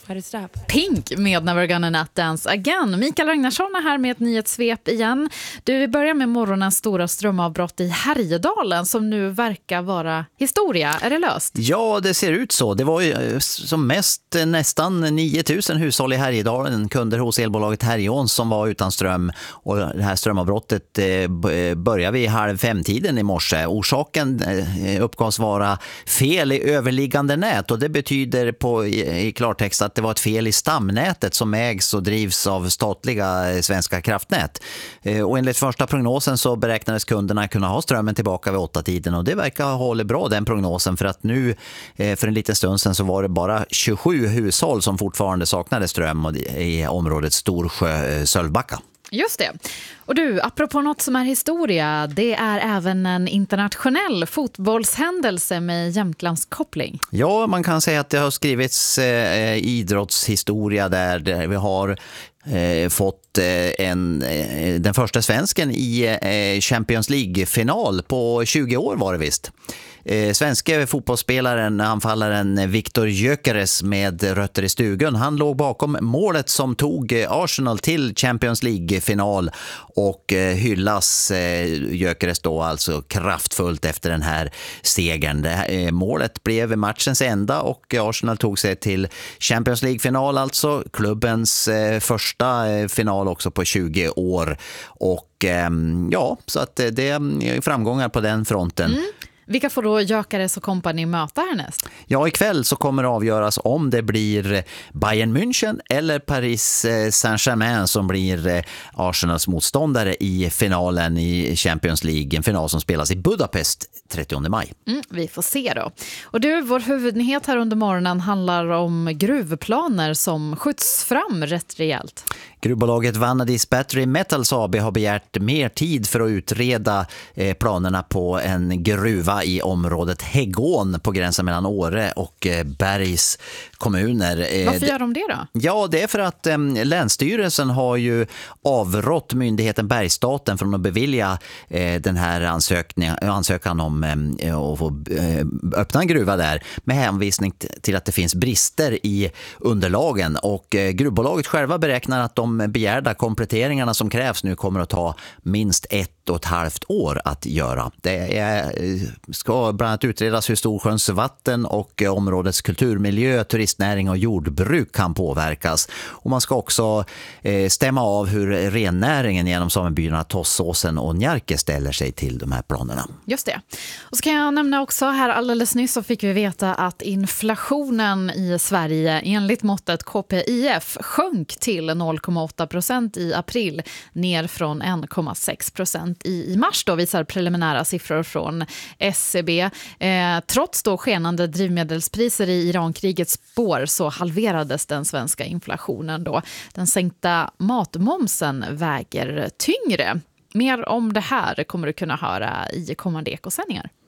What is that? Pink med Never Gonna Not Dance Again. Mikael Ragnarsson är här med ett nyhetssvep igen. Du börjar med morgonens stora strömavbrott i Härjedalen som nu verkar vara historia. Är det löst? Ja, det ser ut så. Det var ju som mest nästan 9000 hushåll i Härjedalen, kunder hos elbolaget Härjeån som var utan ström. Och det här strömavbrottet började vid 4:30 i morse. Orsaken uppgavs vara fel i överliggande nät och det betyder i klartext att det var ett fel i stamnätet som ägs och drivs av statliga Svenska kraftnät. Och enligt första prognosen så beräknades kunderna kunna ha strömmen tillbaka vid 8-tiden och det verkar ha hållit bra den prognosen, för att nu för en liten stund sedan så var det bara 27 hushåll som fortfarande saknade ström i området Storsjö-Sölvbacka. Just det. Och du, apropå något som är historia, det är även en internationell fotbollshändelse med Jämtlands koppling. Ja, man kan säga att det har skrivits idrottshistoria där vi har fått den första svensken i Champions League-final på 20 år var det visst. Svenska fotbollsspelaren, anfallaren Viktor Gyökeres med rötter i stugan, han låg bakom målet som tog Arsenal till Champions League-final och hyllas Gyökeres då alltså kraftfullt efter den här segern. Målet blev matchens enda och Arsenal tog sig till Champions League-final, alltså klubbens första final också på 20 år. Och ja, så att det är framgångar på den fronten. Vilka får då Gyökeres och kompani möta härnäst? Ja, ikväll så kommer det avgöras om det blir Bayern München eller Paris Saint-Germain som blir Arsenals motståndare i finalen i Champions League. En final som spelas i Budapest 30 maj. Vi får se då. Och du, vår huvudnyhet här under morgonen handlar om gruvplaner som skjuts fram rätt rejält. Gruvbolaget Vanadis Battery Metals AB har begärt mer tid för att utreda planerna på en gruva i området Häggån på gränsen mellan Åre och Bergs kommuner. Varför gör de det då? Ja, det är för att Länsstyrelsen har ju avrått myndigheten Bergsstaten från att bevilja den här ansökan om att få öppna en gruva där med hänvisning till att det finns brister i underlagen, och gruvbolaget själva beräknar att de begärda kompletteringarna som krävs nu kommer att ta minst 1,5 år att göra. Det ska bland annat utredas hur Storsjöns vatten och områdets kulturmiljö, turistnäring och jordbruk kan påverkas. Och man ska också stämma av hur rennäringen genom samebyarna Tossåsen och Njarke ställer sig till de här planerna. Just det. Och så kan jag nämna också här alldeles nyss så fick vi veta att inflationen i Sverige enligt måttet KPIF sjönk till 0,8% i april, ner från 1,6% i mars då, visar preliminära siffror från SCB. Trots då skenande drivmedelspriser i Irankrigets spår så halverades den svenska inflationen då. Den sänkta matmomsen väger tyngre. Mer om det här kommer du kunna höra i kommande ekosändningar.